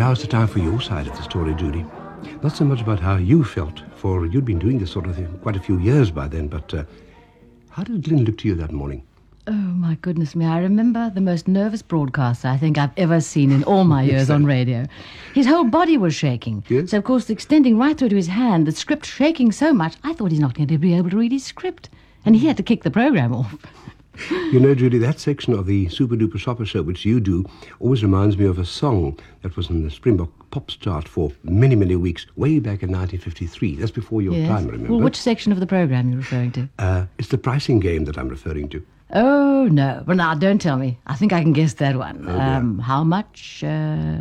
now it's the time for your side of the story, Judy. Not so much about how you felt, for you'd been doing this sort of thing quite a few years by then, but how did Glyn look to you that morning? Oh, my goodness me. I remember the most nervous broadcaster I think I've ever seen in all my years on radio. His whole body was shaking. Yes? So, of course, extending right through to his hand, the script shaking so much, I thought he's not going to be able to read his script. And he had to kick the program off. You know, Judy, that section of the Super Duper Shopper Show, which you do, always reminds me of a song that was in the Springbok Pops chart for many, many weeks, way back in 1953. That's before your time, remember? Well, which section of the program are you referring to? It's the pricing game that I'm referring to. Oh, no. Well, now, don't tell me. I think I can guess that one. Oh, how much?